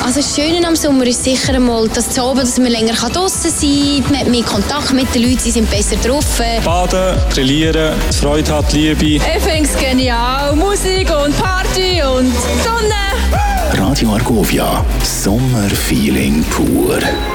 Also das Schöne am Sommer ist sicher einmal, dass man länger draussen sein kann, man hat mehr Kontakt mit den Leuten, sie sind besser drauf. Baden, grillieren, Freude hat, Liebe. Ich finde es genial. Musik und Party und Sonne. Radio Argovia, Sommerfeeling pur.